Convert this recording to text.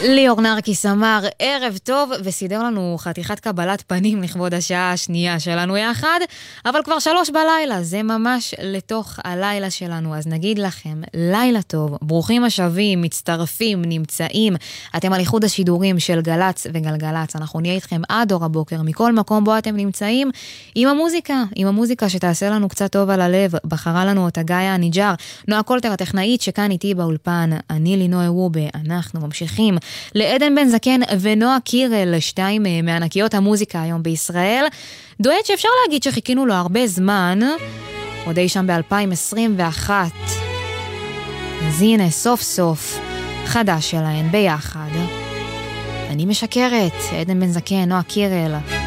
ליאור נרקיס אמר ערב טוב וסידר לנו חתיכת קבלת פנים לכבוד השעה השנייה שלנו יחד, אבל כבר 3 בלילה, זה ממש לתוך הלילה שלנו, אז נגיד לכם לילה טוב, ברוכים השבים, מצטרפים, נמצאים, אתם על איחוד השידורים של גלץ וגלגלץ, אנחנו נהיה איתכם עד אור הבוקר, מכל מקום בו אתם נמצאים, עם המוזיקה שתעשה לנו קצת טוב על הלב, בחרה לנו אותה גאיה הניג'ר, נועה קולטר הטכנאית שכאן איתי באולפן, אני לינוי וובה, אנחנו ממשיכים לעדן בן זקן ונועה קירל, 2 מענקיות המוזיקה היום בישראל, דואט שאפשר להגיד שחיכינו לו הרבה זמן, עוד אי שם ב-2021, אז הנה סוף סוף חדש שלהן ביחד, אני משקרת, עדן בן זקן, נועה קירל.